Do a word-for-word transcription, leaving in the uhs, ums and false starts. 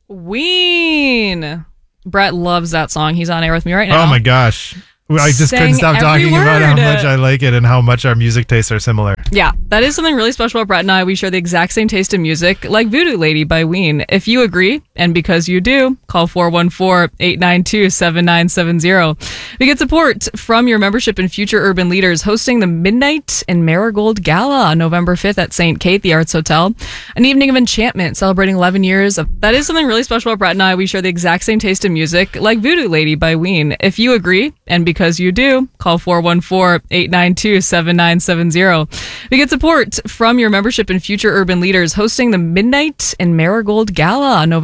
Ween. Brett loves that song. He's on air with me right now. Oh my gosh. I just Sang couldn't stop every talking about how word. much I like it and how much our music tastes are similar. Yeah, that is something really special about Brett and I. We share the exact same taste in music, like Voodoo Lady by Ween. If you agree, and because you do, call four one four, eight nine two, seven nine seven zero. We get support from your membership in Future Urban Leaders, hosting the Midnight and Marigold Gala on November fifth at Saint Kate, the Arts Hotel. An evening of enchantment celebrating eleven years of... That is something really special about Brett and I. We share the exact same taste in music, like Voodoo Lady by Ween. If you agree, and because you do, call four one four, eight nine two, seven nine seven zero. We get support from your membership in Future Urban Leaders, hosting the Midnight and Marigold Gala on November